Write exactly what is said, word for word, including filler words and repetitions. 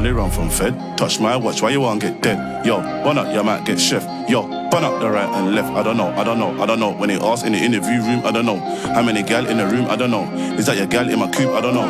only run from Fed. Touch my watch, why you won't get dead? Yo, one up, you might get chef. Yo, bun up the right and left. I don't know, I don't know, I don't know. When they ask in the interview room, I don't know. How many gal in the room, I don't know. Is that your gal in my coupe? I don't know.